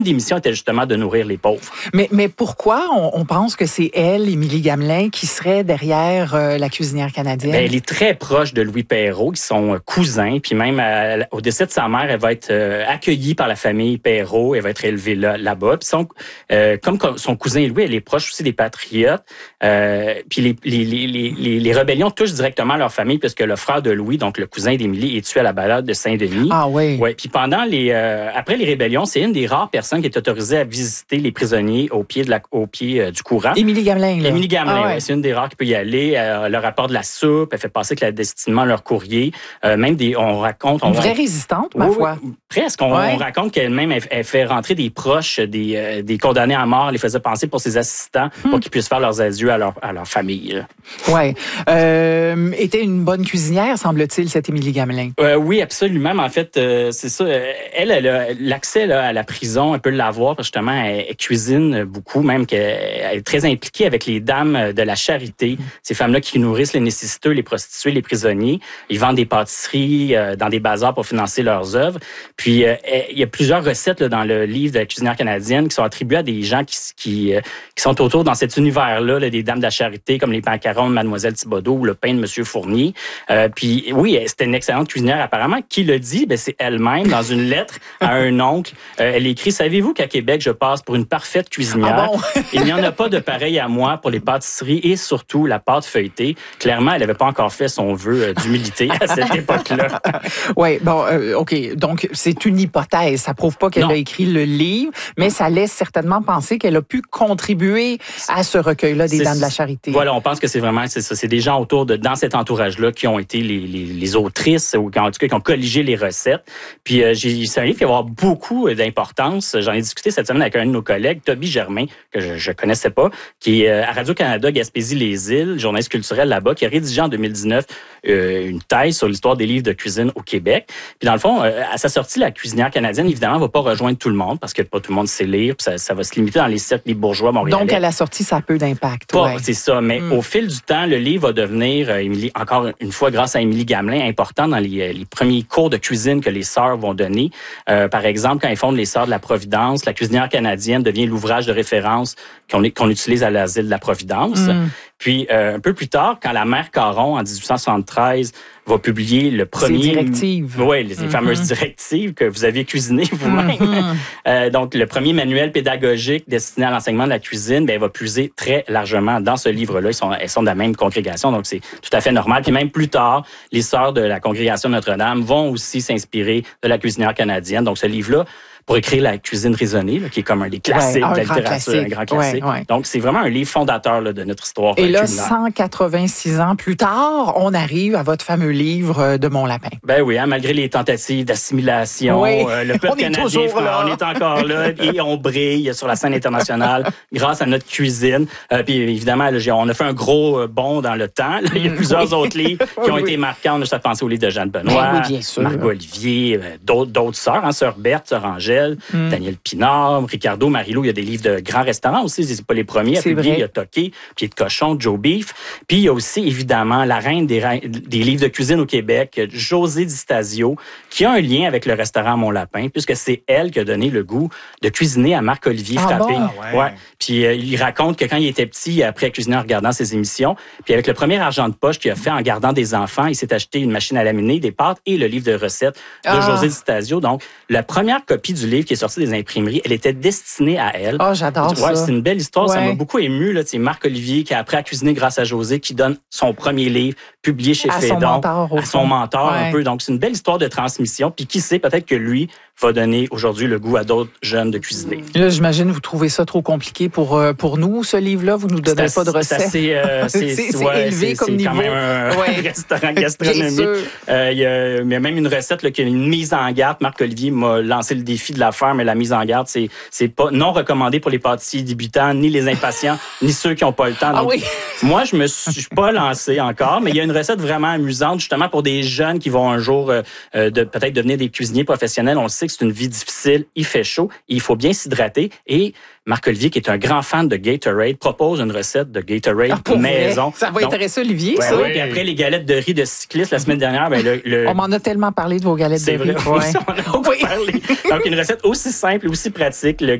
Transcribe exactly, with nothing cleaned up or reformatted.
d'émission était justement de nourrir les pauvres. Mais, mais pourquoi on, on pense que c'est elle, Émilie Gamelin, qui serait derrière euh, la cuisinière canadienne? Bien, elle est très proche de Louis Perrault, qui sont cousins. Puis même à, au décès de sa mère, elle va être euh, accueillie par la famille Perrault. Elle va être élevée là, là-bas. Puis son, euh, comme son cousin Louis, elle est proche aussi des Patriotes. Euh, puis les, les, les, les, les rébellions touchent directement leur famille, puisque le frère de Louis, donc le cousin d'Émilie, est tué à la balade de Saint-Denis. Ah oui. Ouais. Puis pendant les, euh, après les rébellions, c'est une des rares personnes qui est autorisée à visiter les prisonniers au pied, de la, au pied euh, du courant. Émilie Gamelin, là. Émilie Gamelin, ah, ouais. ouais, c'est une des rares qui peut y aller. Elle leur apporte de la soupe, elle fait passer clandestinement leur courrier. Euh, même des, on raconte... Une on, vraie résistante, ma oui, foi. Oui, presque. On, ouais. on raconte qu'elle-même, elle, elle fait rentrer des proches, des, euh, des condamnés à mort, elle les faisait penser pour ses assistants, hmm. pour qu'ils puissent faire leurs adieux à leur, à leur famille. Oui. Euh, était une bonne cuisinière, semble-t-il, cette Émilie Gamelin. Euh, oui, absolument. Mais en fait, euh, c'est ça. Elle, elle a l'accès là, à la prison, elle peut l'avoir, parce que justement, elle, elle cuisine beaucoup, même qu'elle est très impliquée avec les dames de la charité, mmh. ces femmes-là qui nourrissent les nécessiteux, les prostituées, les prisonniers. Ils vendent des pâtisseries euh, dans des bazars pour financer leurs œuvres. Puis, euh, il y a plusieurs recettes là, dans le livre de la cuisinière canadienne qui sont attribuées à des gens qui, qui, euh, qui sont autour dans cet univers-là, là, des dames de la charité, comme les pancarons de Mademoiselle Thibodeau ou le pain de Monsieur Fournier. Euh, puis, oui, c'était une excellente cuisinière apparemment. Qui le dit? Ben, c'est elle-même dans une lettre à un oncle. Euh, elle écrit, savez-vous qu'à Québec, je passe pour une parfaite cuisinière. Ah bon? Il n'y en a pas de pareil à moi pour les pâtisseries et surtout la pâte feuilletée. Clairement, elle n'avait pas encore fait son vœu euh, d'humilité à cette époque-là. Oui, bon, euh, OK. Donc, c'est une hypothèse. Ça prouve pas qu'elle non. a écrit le livre, mais ça laisse certainement penser qu'elle a pu contribuer à ce recueil-là des Dames de la Charité. Voilà, on pense que c'est vraiment, c'est ça. C'est des gens autour de, dans cet entourage-là qui ont été les, les, les autrices ou qui, en tout cas, qui ont colligé les recettes. Puis, euh, j'ai, c'est un livre qui va avoir beaucoup d'importance. J'en ai discuté cette semaine avec un de nos collègues, Toby Germain, que je, je connaissais pas, qui est à Radio-Canada, Gaspésie-les-Îles, journaliste culturel là-bas, qui a rédigé en deux mille dix-neuf euh, une thèse sur l'histoire des livres de cuisine au Québec. Puis dans le fond, euh, à sa sortie, la cuisinière canadienne, évidemment, va pas rejoindre tout le monde parce que pas tout le monde sait lire, puis ça, ça va se limiter dans les cercles des bourgeois montréalais. Donc, à la sortie, ça a peu d'impact. Pas, ouais. c'est ça. Mais mm. au fil du temps, le livre va devenir, euh, Émilie, encore une fois, grâce à Émilie Gamelin, important dans les, les premiers cours de cuisine que les sœurs vont donner. Euh, par exemple, quand ils fondent les Sœurs de la Providence, la cuisinière canadienne devient l'ouvrage de référence qu'on, qu'on utilise à l'asile de la Providence. Mm. Puis, euh, un peu plus tard, quand la mère Caron, en dix-huit cent soixante-treize, va publier le premier... Ces directives. Oui, les mm-hmm. fameuses directives que vous aviez cuisinées vous-même. Mm-hmm. euh, donc, le premier manuel pédagogique destiné à l'enseignement de la cuisine, bien, elle va puiser très largement dans ce livre-là. Ils sont, elles sont de la même congrégation, donc c'est tout à fait normal. Puis même plus tard, les sœurs de la congrégation Notre-Dame vont aussi s'inspirer de la cuisinière canadienne. Donc, ce livre-là, pour écrire la cuisine raisonnée, là, qui est comme un des classiques ouais, un de la littérature, classique. un grand classique. Ouais, ouais. Donc, c'est vraiment un livre fondateur là, de notre histoire. Et euh, là, culinaire. cent quatre-vingt-six ans plus tard, on arrive à votre fameux livre de Mon Lapin. Ben oui, hein, malgré les tentatives d'assimilation, oui, euh, le peuple canadien, là. on est encore là et on brille sur la scène internationale grâce à notre cuisine. Euh, puis évidemment, là, on a fait un gros bond dans le temps. Là, il y a plusieurs oui. autres livres qui ont oui. été marquants. On a juste à penser au livre de Jeanne Benoît, oui, bien sûr. Margot Olivier, euh, d'autres, d'autres sœurs, hein, sœur Berthe, sœur Angèle, mm. Daniel Pinard, Ricardo, Marie-Lou. Il y a des livres de grands restaurants aussi. C'est pas les premiers à publier. Il y a Toqué, Pied de cochon, Joe Beef. Puis il y a aussi, évidemment, la reine des, des livres de cuisine au Québec, José Di Stasio, qui a un lien avec le restaurant Mon Lapin, puisque c'est elle qui a donné le goût de cuisiner à Marc-Olivier ah Frappé. Bon? Ah ouais. ouais. Puis euh, il raconte que quand il était petit, il a appris à cuisiner en regardant ses émissions. Puis avec le premier argent de poche qu'il a fait en gardant des enfants, il s'est acheté une machine à laminer, des pâtes et le livre de recettes de ah. José Di Stasio. Donc, la première copie du livre qui est sortie des imprimeries, elle était destinée à elle. Oh, j'adore ouais, ça. C'est une belle histoire. Ouais. Ça m'a beaucoup ému. Là. C'est Marc-Olivier qui a appris à cuisiner grâce à José, qui donne son premier livre publié chez à Fédon. Son mentor, à son mentor ouais. un peu. Donc, c'est une belle histoire de transmission. Puis qui sait, peut-être que lui va donner aujourd'hui le goût à d'autres jeunes de cuisiner. Là, j'imagine, vous trouvez ça trop compliqué pour, euh, pour nous, ce livre-là? Vous nous donnez c'est pas de recettes? C'est assez, euh, c'est, c'est, c'est ouais, élevé c'est, comme c'est niveau. quand même un ouais. restaurant gastronomique. Euh, il y a, mais même une recette, là, qui a une mise en garde. Marc-Olivier m'a lancé le défi de la faire, mais la mise en garde, c'est, c'est pas non recommandé pour les pâtissiers débutants, ni les impatients, ni ceux qui n'ont pas le temps. Donc, ah oui. moi, je me suis pas lancé encore, mais il y a une recette vraiment amusante, justement, pour des jeunes qui vont un jour euh, de, peut-être devenir des cuisiniers professionnels. On le sait sait que c'est une vie difficile, il fait chaud, il faut bien s'hydrater. Et Marc-Olivier, qui est un grand fan de Gatorade, propose une recette de Gatorade ah, maison. Vrai? Ça va Donc, intéresser Olivier, ouais, ça. Oui, puis après, les galettes de riz de cycliste, la semaine dernière, ben le, le... on m'en a tellement parlé de vos galettes de riz. C'est vrai, ouais. on en a beaucoup parlé. Donc, une recette aussi simple et aussi pratique, le